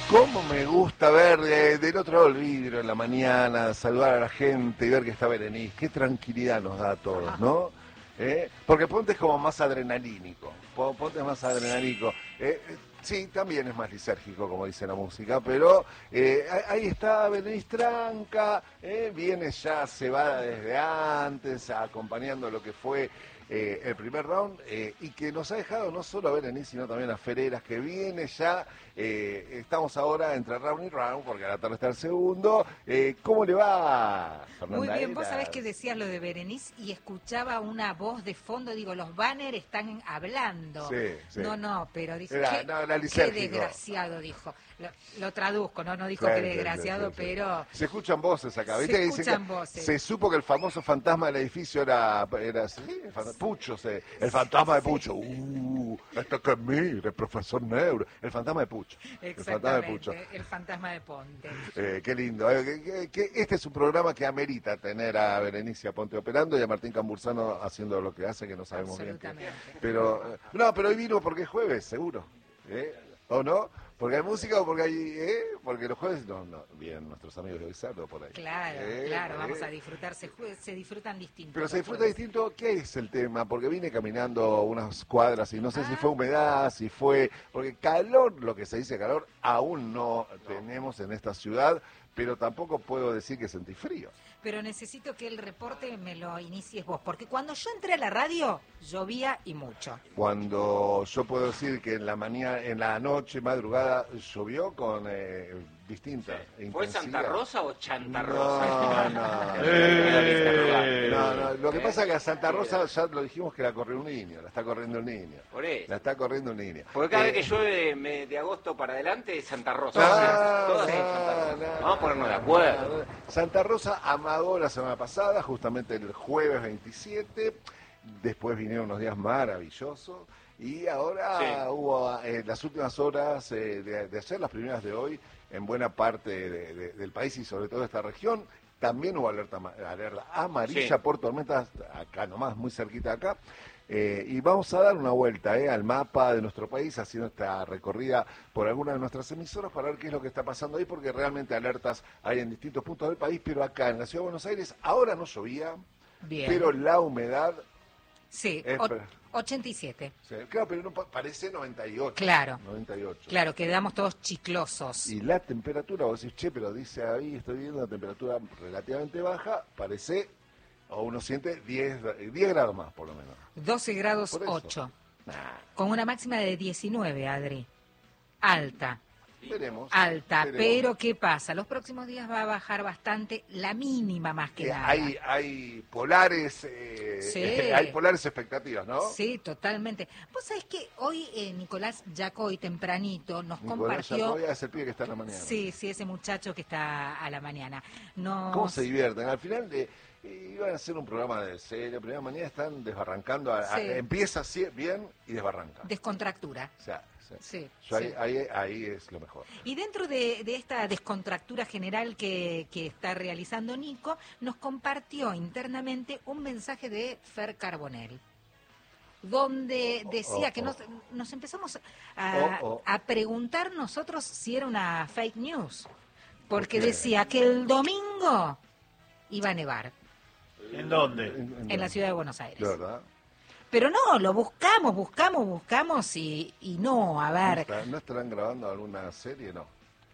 Cómo me gusta ver del otro lado del vidrio en la mañana, saludar a la gente y ver que está Berenice. Qué tranquilidad nos da a todos, ¿no? Porque Ponte es como más adrenalínico. Ponte es más adrenalínico. Sí, también es más lisérgico, como dice la música, pero ahí está Berenice tranca, viene ya, se va desde antes, acompañando lo que fue el primer round, y que nos ha dejado no solo a Berenice, sino también a Fereras, que viene ya, estamos ahora entre round y round, porque a la tarde está el segundo. ¿Cómo le va, Fernanda? Muy bien, vos sabés que decías lo de Berenice y escuchaba una voz de fondo, digo, los banners están hablando. Sí. No, pero dice, qué desgraciado, dijo. Lo traduzco, no dijo que desgraciado, pero... Se escuchan voces acá, ¿viste? Se escuchan voces. Se supo que el famoso fantasma del edificio era ¿sí? Pucho, el fantasma de Pucho. Esto que es mí, el profesor Neuro. El fantasma de Pucho. Exactamente, el fantasma de Ponte. Qué lindo. Este es un programa que amerita tener a Berenice Ponte operando y a Martín Cambursano haciendo lo que hace, que no sabemos bien qué. Pero hoy vino porque es jueves, seguro. ¿O no? Porque hay música o porque hay... Porque los jueves... No, bien, nuestros amigos de Bizarro por ahí. Claro, vamos a disfrutar, se disfrutan distinto. Pero se disfruta distinto, ¿qué es el tema? Porque vine caminando unas cuadras y no sé si fue humedad, si fue... Porque calor, lo que se dice calor, aún no tenemos en esta ciudad, pero tampoco puedo decir que sentí frío. Pero necesito que el reporte me lo inicies vos, porque cuando yo entré a la radio, llovía y mucho. Cuando yo puedo decir que en la noche, madrugada, llovió con distintas intensidades. ¿Fue Santa Rosa o Chanta Rosa? No. Lo que pasa es que a Santa Rosa ya lo dijimos que la corrió un niño, la está corriendo un niño. Por eso. La está corriendo un niño. Porque cada vez que llueve de agosto para adelante es Santa Rosa. Todas en Santa Rosa. Vamos a ponernos de acuerdo. Santa Rosa amagó la semana pasada, justamente el jueves 27. Después vinieron unos días maravillosos. Y ahora hubo las últimas horas de ayer, las primeras de hoy, en buena parte del país y sobre todo de esta región, también hubo alerta amarilla por tormentas, acá nomás, muy cerquita de acá. Y vamos a dar una vuelta al mapa de nuestro país, haciendo esta recorrida por alguna de nuestras emisoras para ver qué es lo que está pasando ahí, porque realmente alertas hay en distintos puntos del país, pero acá en la Ciudad de Buenos Aires ahora no llovía, pero la humedad... Sí, 87. Sí, claro, pero no parece 98. Claro. 98. Claro, quedamos todos chiclosos. Y la temperatura, vos decís, pero dice ahí, estoy viendo una temperatura relativamente baja, parece, o uno siente 10 grados más, por lo menos. 12 grados 8. Con una máxima de 19, Adri. Alta. Veremos. Pero ¿qué pasa? Los próximos días va a bajar bastante, la mínima más que nada. Hay polares, hay polares expectativas, ¿no? Sí, totalmente. Vos sabés que hoy Nicolás Yacoy tempranito nos compartió... Nicolás Yacoy es el pibe que está a la mañana. Sí, ese muchacho que está a la mañana. ¿Cómo se divierten? Al final iban a hacer un programa de serie, primera mañana están desbarrancando, empieza así bien y desbarranca. Descontractura. O sea, Sí. Ahí es lo mejor. Y dentro de esta descontractura general que está realizando Nico, nos compartió internamente un mensaje de Fer Carbonell, donde decía que nos empezamos a preguntar nosotros si era una fake news, porque decía que el domingo iba a nevar. ¿En dónde? En la Ciudad de Buenos Aires. ¿De verdad? Pero no, lo buscamos y no, a ver. ¿No estarán grabando alguna serie? No.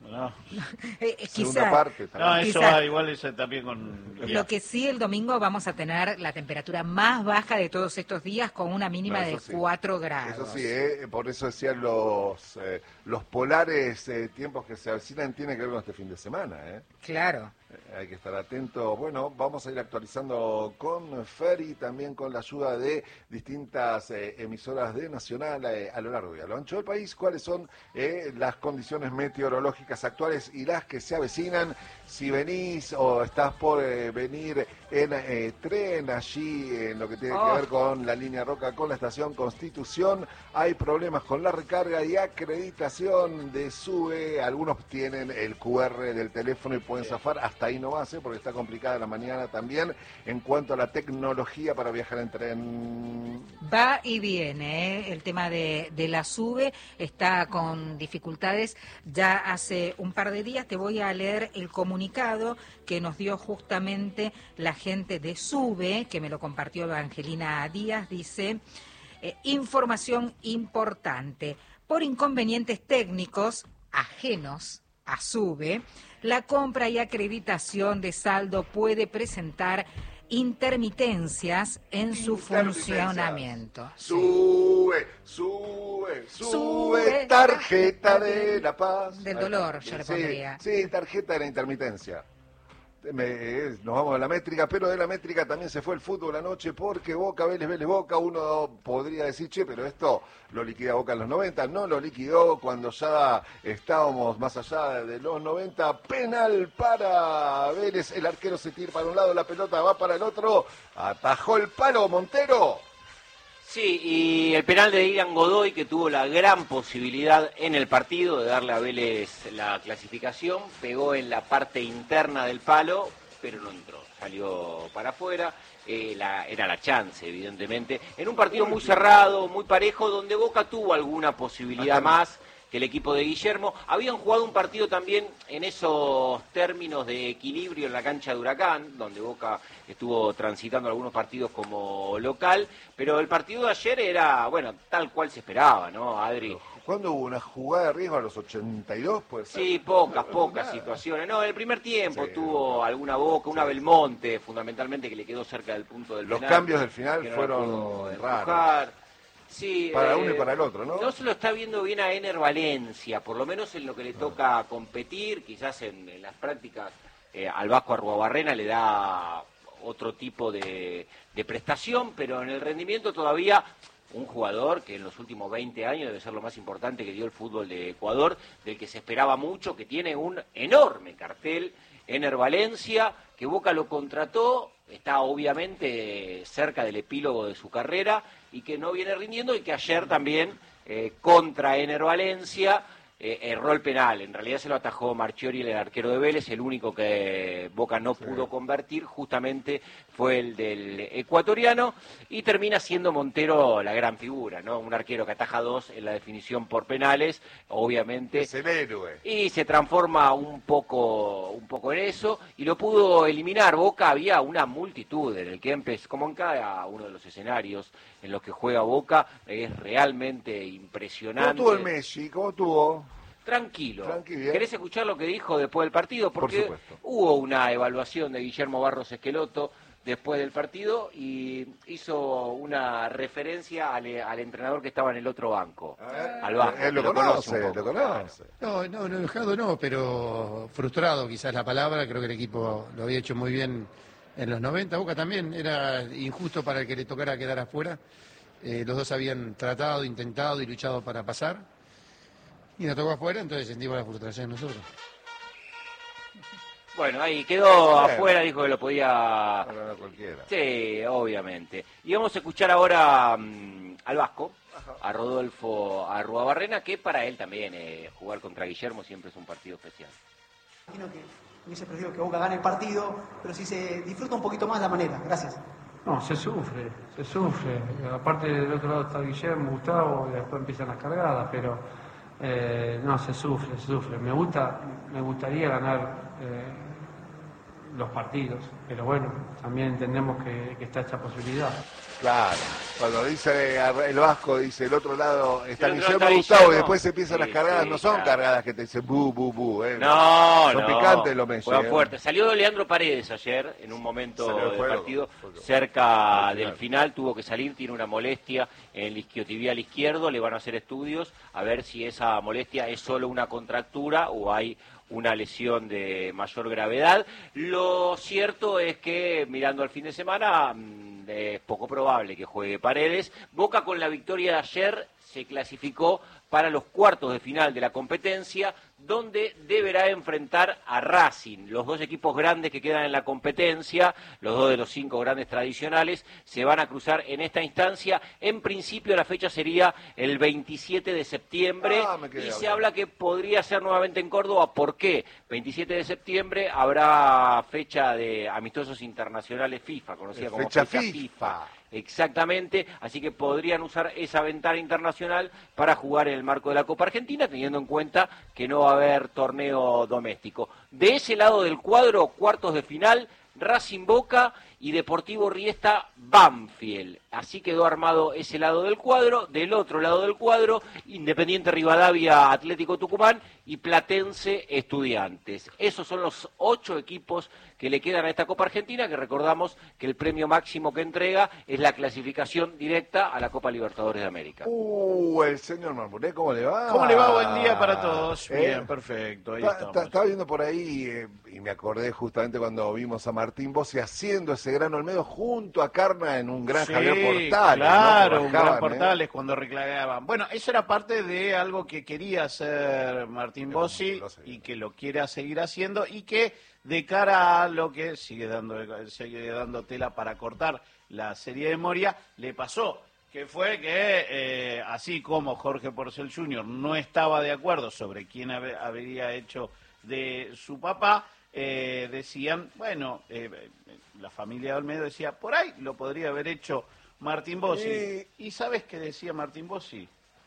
Quizá. Parte, no, eso va igual eso también con... Lo que sí, el domingo vamos a tener la temperatura más baja de todos estos días con una mínima de 4 grados. Eso sí, por eso decían los polares tiempos que se avecinan tienen que ver con este fin de semana. Claro. Hay que estar atentos. Bueno, vamos a ir actualizando con Fer y también con la ayuda de distintas emisoras de Nacional a lo largo y a lo ancho del país. ¿Cuáles son las condiciones meteorológicas actuales y las que se avecinan? Si venís o estás por venir en tren allí, en lo que tiene que ver con la línea Roca, con la estación Constitución, hay problemas con la recarga y acreditación de SUBE. Algunos tienen el QR del teléfono y pueden zafar hasta hasta ahí no va a ser porque está complicada la mañana también en cuanto a la tecnología para viajar en tren. Va y viene, el tema de la SUBE está con dificultades ya hace un par de días. Te voy a leer el comunicado que nos dio justamente la gente de SUBE, que me lo compartió Evangelina Díaz. Dice, información importante, por inconvenientes técnicos ajenos a SUBE, la compra y acreditación de saldo puede presentar intermitencias en su funcionamiento. Sube tarjeta de la paz. Del dolor, yo le pondría. Sí, tarjeta de la intermitencia. Nos vamos a la métrica, pero de la métrica también se fue el fútbol anoche porque Boca, Vélez, Boca, uno podría decir, che, pero esto lo liquida Boca en los 90, no lo liquidó cuando ya estábamos más allá de los 90, penal para Vélez, el arquero se tira para un lado, la pelota va para el otro, atajó el palo Montero. Sí, y el penal de Ilan Godoy, que tuvo la gran posibilidad en el partido de darle a Vélez la clasificación, pegó en la parte interna del palo, pero no entró, salió para afuera, era la chance, evidentemente, en un partido muy cerrado, muy parejo, donde Boca tuvo alguna posibilidad más que el equipo de Guillermo. Habían jugado un partido también en esos términos de equilibrio en la cancha de Huracán, donde Boca estuvo transitando algunos partidos como local, pero el partido de ayer era, bueno, tal cual se esperaba, ¿no, Adri? ¿Cuándo hubo una jugada de riesgo a los 82? Pues, sí, pocas situaciones. No, en el primer tiempo tuvo alguna Boca, una Belmonte, fundamentalmente, que le quedó cerca del punto del penal. Los cambios del final fueron raros. Sí, para uno y para el otro, ¿no? No se lo está viendo bien a Ener Valencia, por lo menos en lo que le toca competir, quizás en las prácticas al Vasco Arruabarrena le da otro tipo de prestación, pero en el rendimiento todavía un jugador que en los últimos 20 años debe ser lo más importante que dio el fútbol de Ecuador, del que se esperaba mucho, que tiene un enorme cartel, Ener Valencia, que Boca lo contrató, está obviamente cerca del epílogo de su carrera y que no viene rindiendo y que ayer también contra Ener Valencia erró el penal. En realidad se lo atajó Marchiori, el arquero de Vélez, el único que Boca no pudo convertir justamente fue el del ecuatoriano y termina siendo Montero la gran figura, ¿no? Un arquero que ataja dos en la definición por penales, obviamente. Es el héroe. Y se transforma un poco en eso y lo pudo eliminar. Boca había una multitud en el Kempes, como en cada uno de los escenarios en los que juega Boca, es realmente impresionante. ¿Cómo tuvo el Messi? ¿Cómo tuvo? Tranquilo. Tranquilo. ¿Querés escuchar lo que dijo después del partido? Porque hubo una evaluación de Guillermo Barros Esqueloto después del partido y hizo una referencia al entrenador que estaba en el otro banco, al Vasco. Él lo conoce. No, enojado no, pero frustrado quizás la palabra. Creo que el equipo lo había hecho muy bien en los 90. Boca también era injusto para el que le tocara quedar afuera. Los dos habían tratado, intentado y luchado para pasar. Y nos tocó afuera, entonces sentimos la frustración nosotros. Bueno, ahí quedó afuera, dijo que lo podía... Para cualquiera. Sí, obviamente. Y vamos a escuchar ahora al Vasco, a Rodolfo Arruabarrena, que para él también jugar contra Guillermo siempre es un partido especial. Imagino que hubiese preferido que Boca gane el partido, pero si se disfruta un poquito más la manera. Gracias. No, se sufre. Aparte del otro lado está Guillermo, Gustavo, y después empiezan las cargadas, pero no, se sufre. Me gustaría ganar los partidos, pero bueno, también entendemos que está esta posibilidad. Claro, cuando dice el Vasco, dice el otro lado está Guillermo, está Gustavo, Guillermo. y después empiezan las cargadas, no son cargadas que te dicen bu, No, son picantes los Messi. Juega fuerte. Salió Leandro Paredes ayer en un momento del partido, cerca del final, tuvo que salir, tiene una molestia en el isquiotibial izquierdo, le van a hacer estudios a ver si esa molestia es solo una contractura o hay una lesión de mayor gravedad. Lo cierto es que, mirando al fin de semana, es poco probable que juegue Paredes. Boca con la victoria de ayer se clasificó para los cuartos de final de la competencia, donde deberá enfrentar a Racing. Los dos equipos grandes que quedan en la competencia, los dos de los 5 grandes tradicionales, se van a cruzar en esta instancia. En principio la fecha sería el 27 de septiembre y se habla que podría ser nuevamente en Córdoba. ¿Por qué? 27 de septiembre habrá fecha de amistosos internacionales FIFA, conocida como fecha FIFA. Exactamente, así que podrían usar esa ventana internacional para jugar en el marco de la Copa Argentina, teniendo en cuenta que no va a haber torneo doméstico. De ese lado del cuadro, cuartos de final, Racing Boca y Deportivo Riestra Banfield. Así quedó armado ese lado del cuadro. Del otro lado del cuadro, Independiente Rivadavia Atlético Tucumán y Platense Estudiantes. Esos son los 8 equipos que le quedan a esta Copa Argentina, que recordamos que el premio máximo que entrega es la clasificación directa a la Copa Libertadores de América. El señor Marmuré, ¿cómo le va? ¿Cómo le va? Buen día para todos. Bien, perfecto. Ahí estamos. Estaba viendo por ahí y me acordé justamente cuando vimos a Martín Bossi haciendo ese gran Olmedo junto a Carna en un gran Javier Portales. Claro, ¿no? un gran Portales cuando reclamaban. Bueno, eso era parte de algo que quería hacer Martín Bossi y que lo quiera seguir haciendo y que de cara a lo que sigue dando tela para cortar la serie de Moria, le pasó. Que fue que, así como Jorge Porcel Jr. no estaba de acuerdo sobre quién habría hecho de su papá, decían, bueno, la familia de Olmedo decía, por ahí lo podría haber hecho Martín Bossi. ¿Y sabes qué decía Martín Bossi?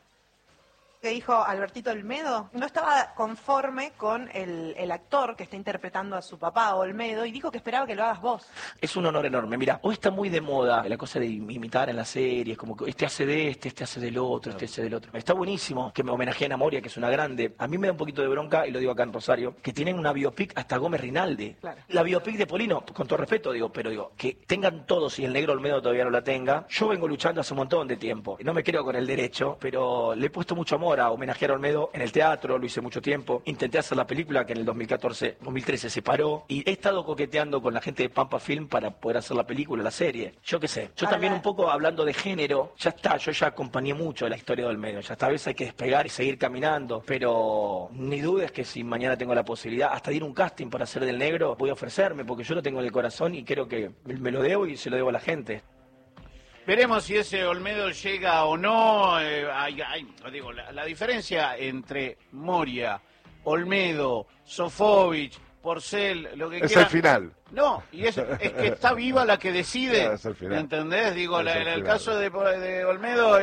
Que dijo Albertito Olmedo, no estaba conforme con el actor que está interpretando a su papá, Olmedo, y dijo que esperaba que lo hagas vos. Es un honor enorme. Mira, hoy está muy de moda la cosa de imitar en las series, como que este hace de este hace del otro, este hace del otro. Está buenísimo que me homenajeen a Moria, que es una grande. A mí me da un poquito de bronca, y lo digo acá en Rosario, que tienen una biopic hasta Gómez Rinaldi. Claro. La biopic de Polino, con todo respeto, pero que tengan todos y el negro Olmedo todavía no la tenga. Yo vengo luchando hace un montón de tiempo. No me creo con el derecho, pero le he puesto mucho amor a homenajear a Olmedo en el teatro, lo hice mucho tiempo. Intenté hacer la película que en el 2013 se paró y he estado coqueteando con la gente de Pampa Film para poder hacer la película, la serie. Yo qué sé. Yo también un poco hablando de género, ya está, yo ya acompañé mucho la historia de Olmedo. Ya esta vez hay que despegar y seguir caminando, pero ni dudes que si mañana tengo la posibilidad hasta de ir a un casting para hacer del negro, voy a ofrecerme porque yo lo tengo en el corazón y creo que me lo debo y se lo debo a la gente. Veremos si ese Olmedo llega o no. Digo, la diferencia entre Moria, Olmedo, Sofovich, Porcel, lo que es quiera. El final. No, y es que está viva la que decide. Claro, es el final. ¿Entendés? Digo, en el caso de Olmedo,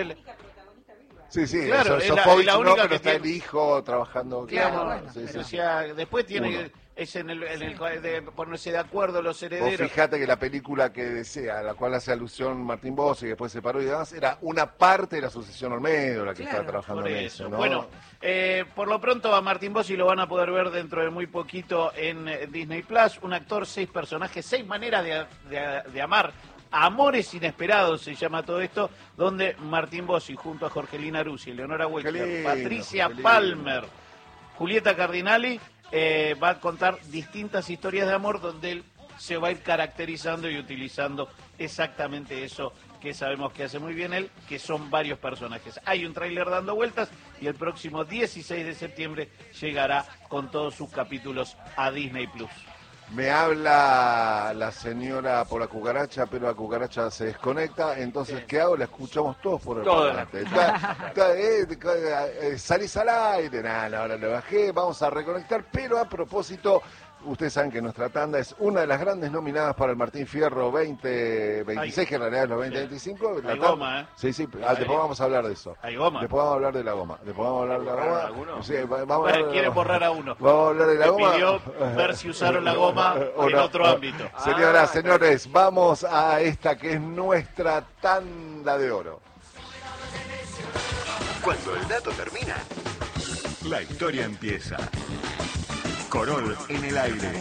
Sí, claro, Sofovich la única pero que está tiene... el hijo trabajando. Claro, bueno, sí. O sea, después tiene es en el de ponerse de acuerdo los herederos. Vos fijate que la película que desea, a la cual hace alusión Martín Bossi y después se paró y demás, era una parte de la Asociación Olmedo la que estaba trabajando en eso, ¿no? Bueno, por lo pronto a Martín Bossi lo van a poder ver dentro de muy poquito en Disney Plus. Un actor, 6 personajes, 6 maneras de amar. Amores Inesperados se llama todo esto, donde Martín Bossi junto a Jorgelina Rusi, Leonora Wexler, Patricia Palmer, Julieta Cardinali, va a contar distintas historias de amor donde él se va a ir caracterizando y utilizando exactamente eso que sabemos que hace muy bien él, que son varios personajes. Hay un tráiler dando vueltas y el próximo 16 de septiembre llegará con todos sus capítulos a Disney Plus. Me habla la señora por la cucaracha, pero la cucaracha se desconecta, entonces ¿qué hago? La escuchamos todos por el parlante. Salís al aire, nada, ahora le bajé, vamos a reconectar, pero a propósito, ustedes saben que nuestra tanda es una de las grandes nominadas para el Martín Fierro 2026, que en realidad es los 2025. Hay goma, ¿eh? Sí, después vamos a hablar de eso. Hay goma. Después vamos a hablar de la goma. Sí, Quieren borrar a uno. Vamos a hablar de la goma. Pidió ver si usaron la goma en otro ámbito. Señoras, señores, vamos a esta que es nuestra tanda de oro. Cuando el dato termina, la historia empieza. Corol en el aire.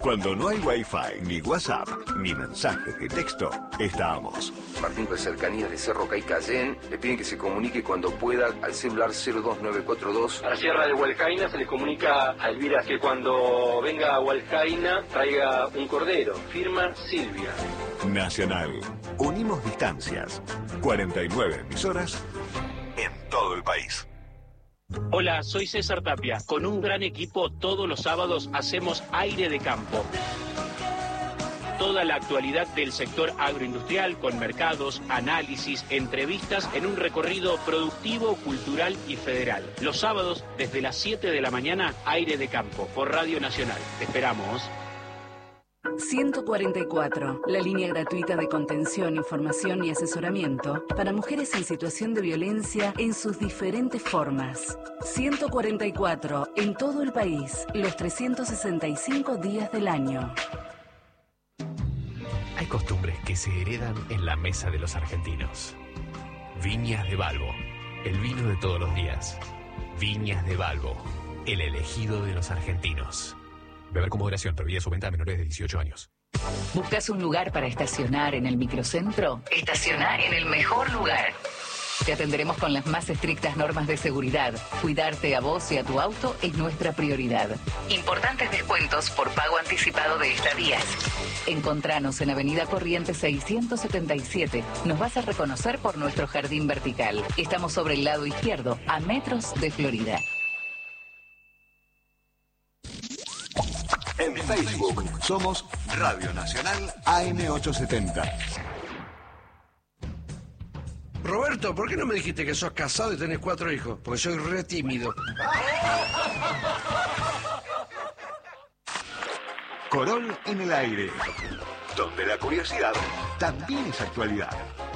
Cuando no hay Wi-Fi, ni WhatsApp, ni mensajes de texto, estamos. Martín de Cercanías de Cerro Caicayén le piden que se comunique cuando pueda al celular 02942. A la Sierra de Hualcaina se le comunica a Elvira que cuando venga a Hualcaina traiga un cordero. Firma Silvia. Nacional. Unimos distancias. 49 emisoras en todo el país. Hola, soy César Tapia. Con un gran equipo todos los sábados hacemos Aire de Campo. Toda la actualidad del sector agroindustrial con mercados, análisis, entrevistas en un recorrido productivo, cultural y federal. Los sábados desde las 7 de la mañana, Aire de Campo por Radio Nacional. Te esperamos. 144, la línea gratuita de contención, información y asesoramiento para mujeres en situación de violencia en sus diferentes formas. 144, en todo el país, los 365 días del año. Hay costumbres que se heredan en la mesa de los argentinos. Viñas de Balbo, el vino de todos los días. Viñas de Balbo, el elegido de los argentinos. Beber con moderación, prohibida su venta a menores de 18 años. ¿Buscas un lugar para estacionar en el microcentro? Estaciona en el mejor lugar. Te atenderemos con las más estrictas normas de seguridad. Cuidarte a vos y a tu auto es nuestra prioridad. Importantes descuentos por pago anticipado de estadías. Encontranos en Avenida Corrientes 677. Nos vas a reconocer por nuestro jardín vertical. Estamos sobre el lado izquierdo, a metros de Florida. En Facebook somos Radio Nacional AM870. Roberto, ¿por qué no me dijiste que sos casado y tenés 4 hijos? Porque soy re tímido. Corol en el aire, donde la curiosidad también es actualidad.